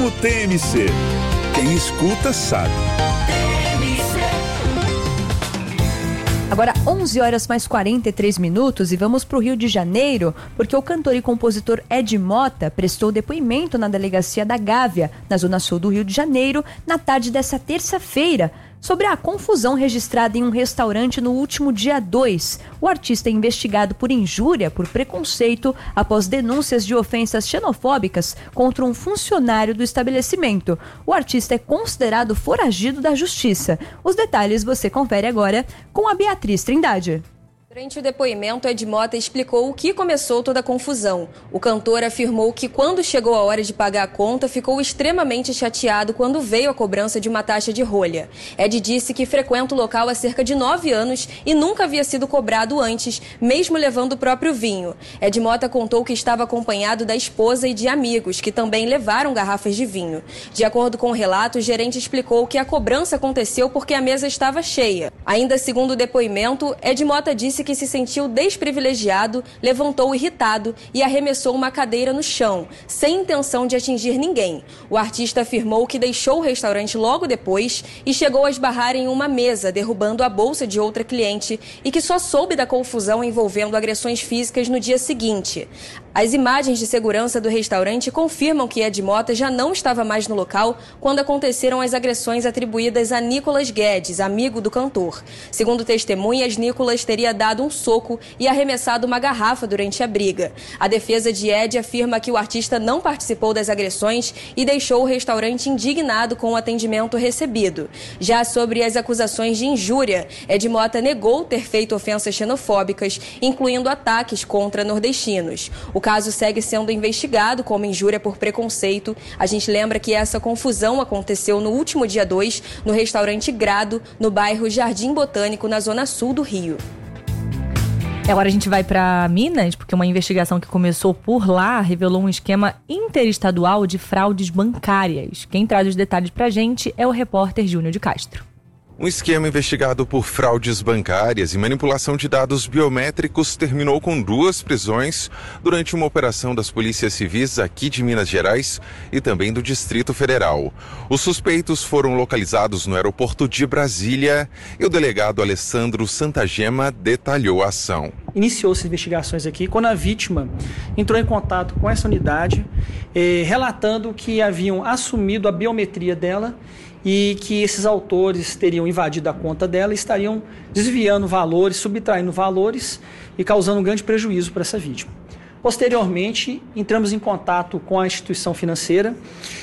Amo TMC. Quem escuta sabe. Agora 11 horas mais 43 minutos e vamos para o Rio de Janeiro, porque o cantor e compositor Ed Mota prestou depoimento na delegacia da Gávea, na zona sul do Rio de Janeiro, na tarde dessa terça-feira, sobre a confusão registrada em um restaurante no último dia 2. O artista é investigado por injúria, por preconceito, após denúncias de ofensas xenofóbicas contra um funcionário do estabelecimento. O artista é considerado foragido da justiça. Os detalhes você confere agora com a Beatriz Trindade. Durante o depoimento, Ed Mota explicou o que começou toda a confusão. O cantor afirmou que quando chegou a hora de pagar a conta, ficou extremamente chateado quando veio a cobrança de uma taxa de rolha. Ed disse que frequenta o local há cerca de 9 anos e nunca havia sido cobrado antes, mesmo levando o próprio vinho. Ed Mota contou que estava acompanhado da esposa e de amigos, que também levaram garrafas de vinho. De acordo com o relato, o gerente explicou que a cobrança aconteceu porque a mesa estava cheia. Ainda segundo o depoimento, Ed Mota disse que se sentiu desprivilegiado, levantou irritado e arremessou uma cadeira no chão, sem intenção de atingir ninguém. O artista afirmou que deixou o restaurante logo depois e chegou a esbarrar em uma mesa, derrubando a bolsa de outra cliente, e que só soube da confusão envolvendo agressões físicas no dia seguinte. As imagens de segurança do restaurante confirmam que Ed Mota já não estava mais no local quando aconteceram as agressões atribuídas a Nicolas Guedes, amigo do cantor. Segundo testemunhas, Nicolas teria dado um soco e arremessado uma garrafa durante a briga. A defesa de Ed afirma que o artista não participou das agressões e deixou o restaurante indignado com o atendimento recebido. Já sobre as acusações de injúria, Ed Mota negou ter feito ofensas xenofóbicas, incluindo ataques contra nordestinos. O caso segue sendo investigado como injúria por preconceito. A gente lembra que essa confusão aconteceu no último dia 2, no restaurante Grado, no bairro Jardim Botânico, na zona sul do Rio. Agora a gente vai para Minas, porque uma investigação que começou por lá revelou um esquema interestadual de fraudes bancárias. Quem traz os detalhes pra gente é o repórter Júnior de Castro. Um esquema investigado por fraudes bancárias e manipulação de dados biométricos terminou com 2 prisões durante uma operação das polícias civis aqui de Minas Gerais e também do Distrito Federal. Os suspeitos foram localizados no aeroporto de Brasília e o delegado Alessandro Santagema detalhou a ação. Iniciou-se investigações aqui quando a vítima entrou em contato com essa unidade, relatando que haviam assumido a biometria dela e que esses autores teriam invadido a conta dela e estariam desviando valores, subtraindo valores e causando um grande prejuízo para essa vítima. Posteriormente, entramos em contato com a instituição financeira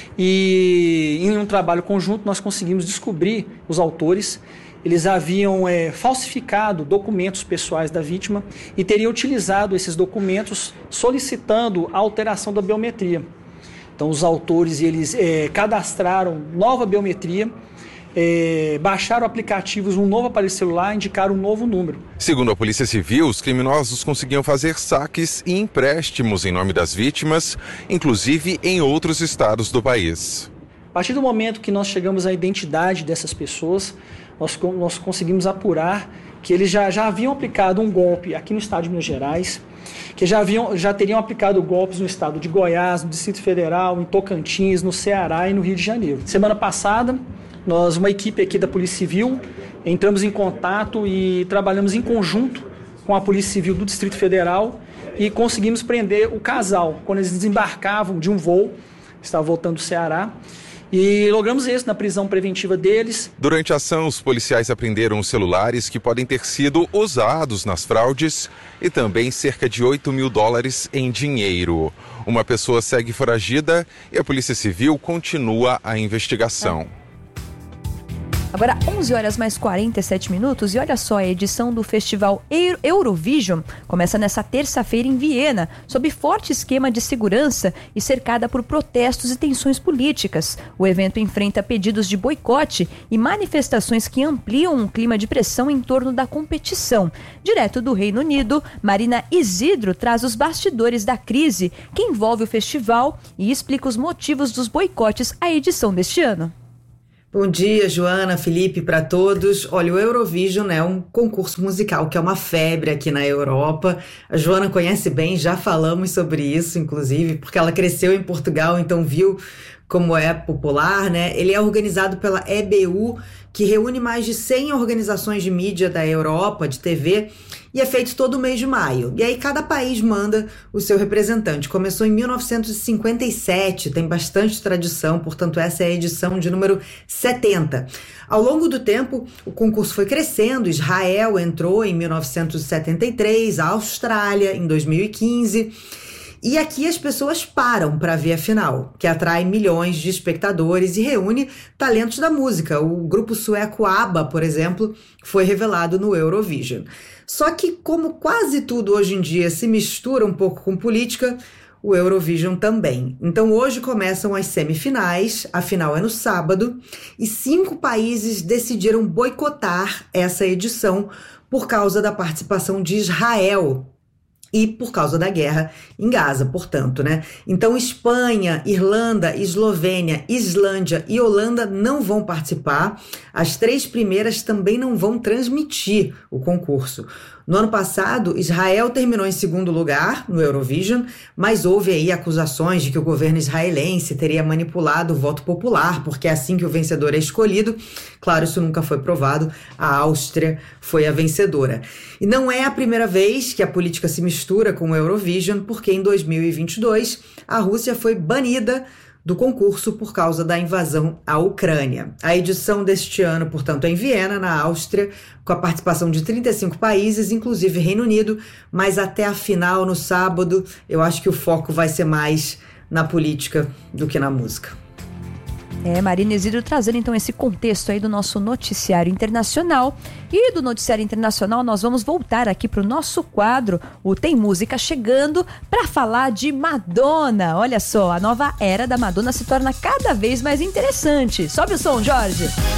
e, em um trabalho conjunto, nós conseguimos descobrir os autores. Eles haviam falsificado documentos pessoais da vítima e teriam utilizado esses documentos solicitando a alteração da biometria. Então, os autores eles cadastraram nova biometria, baixaram aplicativos, um novo aparelho celular, indicaram um novo número. Segundo a Polícia Civil, os criminosos conseguiam fazer saques e empréstimos em nome das vítimas, inclusive em outros estados do país. A partir do momento que nós chegamos à identidade dessas pessoas, nós conseguimos apurar que eles já haviam aplicado um golpe aqui no estado de Minas Gerais, que já teriam aplicado golpes no estado de Goiás, no Distrito Federal, em Tocantins, no Ceará e no Rio de Janeiro. Semana passada, uma equipe aqui da Polícia Civil, entramos em contato e trabalhamos em conjunto com a Polícia Civil do Distrito Federal e conseguimos prender o casal quando eles desembarcavam de um voo, estavam voltando do Ceará. E logramos isso na prisão preventiva deles. Durante a ação, os policiais apreenderam os celulares que podem ter sido usados nas fraudes e também cerca de $8 mil em dinheiro. Uma pessoa segue foragida e a Polícia Civil continua a investigação. Agora 11 horas mais 47 minutos e olha só, a edição do Festival Eurovision começa nessa terça-feira em Viena, sob forte esquema de segurança e cercada por protestos e tensões políticas. O evento enfrenta pedidos de boicote e manifestações que ampliam um clima de pressão em torno da competição. Direto do Reino Unido, Marina Isidro traz os bastidores da crise que envolve o festival e explica os motivos dos boicotes à edição deste ano. Bom dia, Joana, Felipe, para todos. Olha, o Eurovision é um concurso musical que é uma febre aqui na Europa. A Joana conhece bem, já falamos sobre isso, inclusive, porque ela cresceu em Portugal, então viu como é popular, né? Ele é organizado pela EBU, que reúne mais de 100 organizações de mídia da Europa, de TV, e é feito todo mês de maio. E aí cada país manda o seu representante. Começou em 1957, tem bastante tradição, portanto essa é a edição de número 70. Ao longo do tempo, o concurso foi crescendo, Israel entrou em 1973, a Austrália em 2015... E aqui as pessoas param para ver a final, que atrai milhões de espectadores e reúne talentos da música. O grupo sueco ABBA, por exemplo, foi revelado no Eurovision. Só que, como quase tudo hoje em dia se mistura um pouco com política, o Eurovision também. Então hoje começam as semifinais, a final é no sábado, e 5 países decidiram boicotar essa edição por causa da participação de Israel. E por causa da guerra em Gaza, portanto, né? Então, Espanha, Irlanda, Eslovênia, Islândia e Holanda não vão participar. As 3 primeiras também não vão transmitir o concurso. No ano passado, Israel terminou em segundo lugar no Eurovision, mas houve aí acusações de que o governo israelense teria manipulado o voto popular, porque é assim que o vencedor é escolhido. Claro, isso nunca foi provado. A Áustria foi a vencedora. E não é a primeira vez que a política se mistura com o Eurovision, porque em 2022 a Rússia foi banida do concurso por causa da invasão à Ucrânia. A edição deste ano, portanto, é em Viena, na Áustria, com a participação de 35 países, inclusive Reino Unido, mas até a final, no sábado, eu acho que o foco vai ser mais na política do que na música. Marina Isidro trazendo então esse contexto aí do nosso noticiário internacional. E do noticiário internacional nós vamos voltar aqui para o nosso quadro, o Tem Música Chegando, para falar de Madonna. Olha só, a nova era da Madonna se torna cada vez mais interessante. Sobe o som, Jorge!